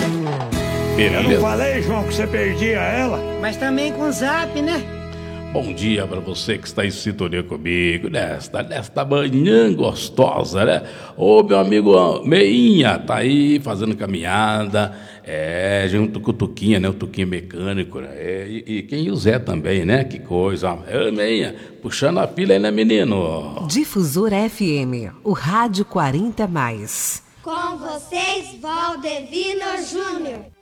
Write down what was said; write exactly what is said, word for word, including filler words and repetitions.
Eu não Beleza. falei, João, que você perdia ela? Mas também com o Zap, né? Bom dia para você que está em sintonia comigo nesta, nesta manhã gostosa, né? Ô, meu amigo Meinha, tá aí fazendo caminhada, é, junto com o Tuquinha, né? O Tuquinha mecânico, né? É, e, e quem e o Zé também, né? Que coisa. Ô, Meinha, puxando a fila aí, né, menino? Difusora F M, o rádio quarenta mais. Com vocês, Valdevino Júnior.